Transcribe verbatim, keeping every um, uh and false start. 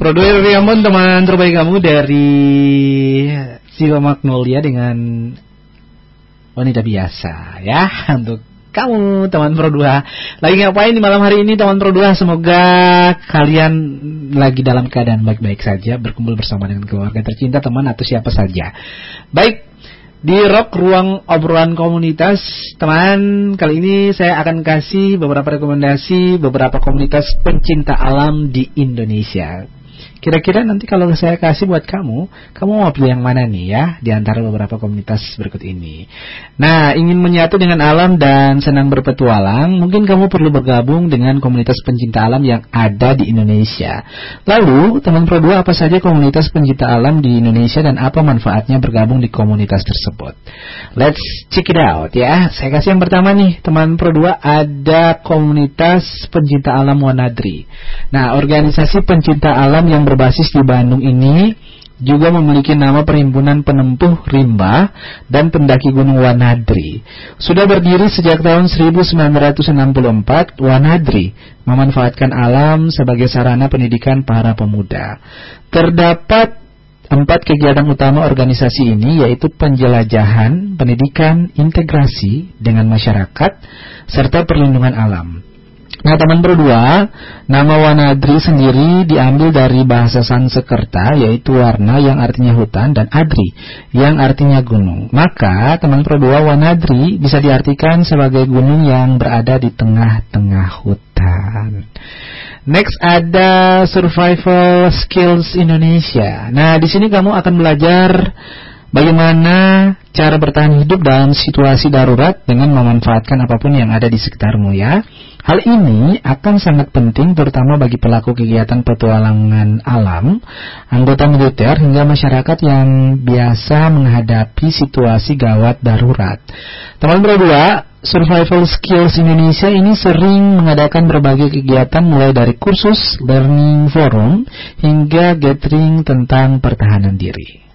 Produser Riamon, teman terbaik kamu dari Siwa Magnolia dengan wanita biasa ya. Untuk kamu teman Pro dua lagi ngapain di malam hari ini teman Pro dua? Semoga kalian lagi dalam keadaan baik-baik saja, berkumpul bersama dengan keluarga tercinta, teman atau siapa saja. Baik, di Rock Ruang Obrolan Komunitas, teman, kali ini saya akan kasih beberapa rekomendasi beberapa komunitas pencinta alam di Indonesia. Kira-kira nanti kalau saya kasih buat kamu, kamu mau pilih yang mana nih ya, di antara beberapa komunitas berikut ini. Nah, ingin menyatu dengan alam dan senang berpetualang, mungkin kamu perlu bergabung dengan komunitas pencinta alam yang ada di Indonesia. Lalu, teman Pro dua, apa saja komunitas pencinta alam di Indonesia dan apa manfaatnya bergabung di komunitas tersebut? Let's check it out ya. Saya kasih yang pertama nih, teman Pro dua, ada komunitas pencinta alam Wanadri. Nah, organisasi pencinta alam yang berbasis di Bandung ini juga memiliki nama Perhimpunan Penempuh Rimba dan Pendaki Gunung Wanadri. Sudah berdiri sejak tahun seribu sembilan ratus enam puluh empat, Wanadri memanfaatkan alam sebagai sarana pendidikan para pemuda. Terdapat empat kegiatan utama organisasi ini, yaitu penjelajahan, pendidikan, integrasi dengan masyarakat, serta perlindungan alam. Nah, teman Pro dua, nama Wanadri sendiri diambil dari bahasa Sanskerta, yaitu warna yang artinya hutan dan adri yang artinya gunung. Maka teman Pro dua, Wanadri bisa diartikan sebagai gunung yang berada di tengah-tengah hutan. Next ada Survival Skills Indonesia. Nah, di sini kamu akan belajar bagaimana cara bertahan hidup dalam situasi darurat dengan memanfaatkan apapun yang ada di sekitarmu ya. Hal ini akan sangat penting terutama bagi pelaku kegiatan petualangan alam, anggota militer hingga masyarakat yang biasa menghadapi situasi gawat darurat. Teman Pro dua, Survival Skills Indonesia ini sering mengadakan berbagai kegiatan mulai dari kursus, learning forum, hingga gathering tentang pertahanan diri.